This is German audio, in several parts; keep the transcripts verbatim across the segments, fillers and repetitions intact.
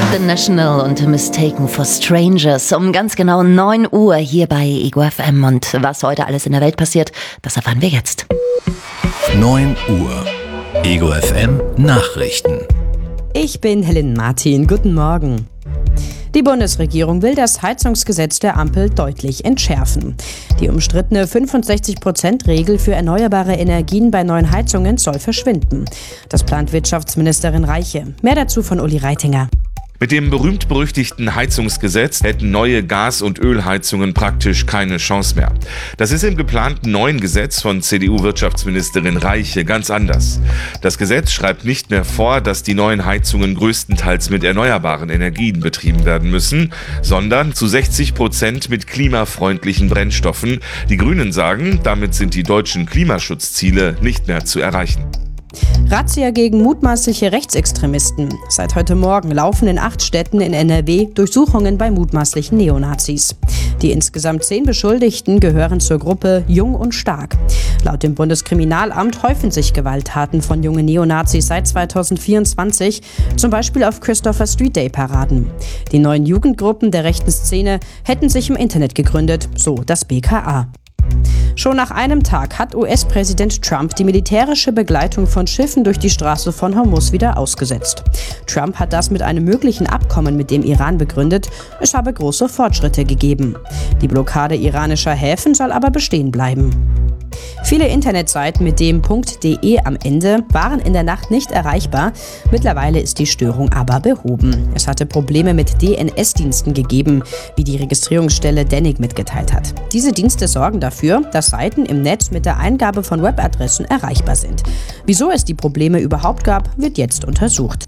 The National und Mistaken for Strangers um ganz genau neun Uhr hier bei Ego F M. Und was heute alles in der Welt passiert, das erfahren wir jetzt. neun Uhr. Ego F M Nachrichten. Ich bin Helen Martin. Guten Morgen. Die Bundesregierung will das Heizungsgesetz der Ampel deutlich entschärfen. Die umstrittene fünfundsechzig Prozent Regel für erneuerbare Energien bei neuen Heizungen soll verschwinden. Das plant Wirtschaftsministerin Reiche. Mehr dazu von Uli Reitinger. Mit dem berühmt-berüchtigten Heizungsgesetz hätten neue Gas- und Ölheizungen praktisch keine Chance mehr. Das ist im geplanten neuen Gesetz von C D U-Wirtschaftsministerin Reiche ganz anders. Das Gesetz schreibt nicht mehr vor, dass die neuen Heizungen größtenteils mit erneuerbaren Energien betrieben werden müssen, sondern zu sechzig Prozent mit klimafreundlichen Brennstoffen. Die Grünen sagen, damit sind die deutschen Klimaschutzziele nicht mehr zu erreichen. Razzia gegen mutmaßliche Rechtsextremisten. Seit heute Morgen laufen in acht Städten in N R W Durchsuchungen bei mutmaßlichen Neonazis. Die insgesamt zehn Beschuldigten gehören zur Gruppe Jung und Stark. Laut dem Bundeskriminalamt häufen sich Gewalttaten von jungen Neonazis seit zweitausendvierundzwanzig, zum Beispiel auf Christopher Street Day Paraden. Die neuen Jugendgruppen der rechten Szene hätten sich im Internet gegründet, so das B K A. Schon nach einem Tag hat U S-Präsident Trump die militärische Begleitung von Schiffen durch die Straße von Hormuz wieder ausgesetzt. Trump hat das mit einem möglichen Abkommen mit dem Iran begründet. Es habe große Fortschritte gegeben. Die Blockade iranischer Häfen soll aber bestehen bleiben. Viele Internetseiten mit dem .de am Ende waren in der Nacht nicht erreichbar. Mittlerweile ist die Störung aber behoben. Es hatte Probleme mit D N S-Diensten gegeben, wie die Registrierungsstelle Danik mitgeteilt hat. Diese Dienste sorgen dafür, dass Seiten im Netz mit der Eingabe von Webadressen erreichbar sind. Wieso es die Probleme überhaupt gab, wird jetzt untersucht.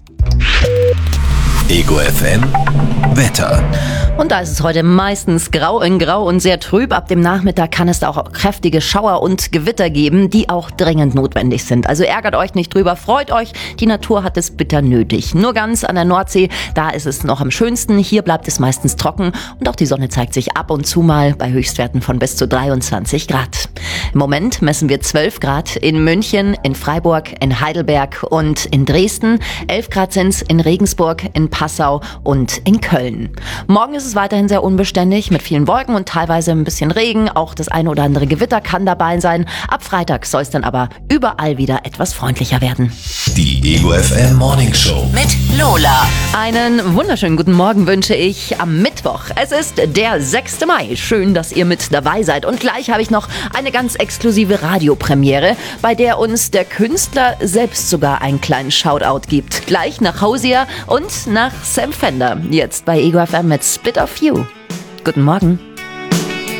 Ego F M Wetter. Und da ist es heute meistens grau in grau und sehr trüb. Ab dem Nachmittag kann es auch kräftige Schauer und Gewitter geben, die auch dringend notwendig sind. Also ärgert euch nicht drüber, freut euch. Die Natur hat es bitter nötig. Nur ganz an der Nordsee, da ist es noch am schönsten. Hier bleibt es meistens trocken und auch die Sonne zeigt sich ab und zu mal bei Höchstwerten von bis zu dreiundzwanzig Grad. Im Moment messen wir zwölf Grad in München, in Freiburg, in Heidelberg und in Dresden. elf Grad sind es in Regensburg, in Passau und in Köln. Morgen ist es weiterhin sehr unbeständig mit vielen Wolken und teilweise ein bisschen Regen. Auch das eine oder andere Gewitter kann dabei sein. Ab Freitag soll es dann aber überall wieder etwas freundlicher werden. Die Ego F M Morning Show Mit Lola. Einen wunderschönen guten Morgen wünsche ich am Mittwoch. Es ist der sechster Mai. Schön, dass ihr mit dabei seid. Und gleich habe ich noch eine ganz exklusive Radiopremiere, bei der uns der Künstler selbst sogar einen kleinen Shoutout gibt. Gleich nach Hosier und nach Sam Fender. Jetzt bei Ego F M mit Split of You. Guten Morgen.